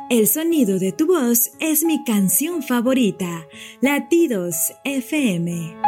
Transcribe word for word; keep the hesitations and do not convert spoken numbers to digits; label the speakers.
Speaker 1: El sonido de tu voz es mi canción favorita. Latidos F M.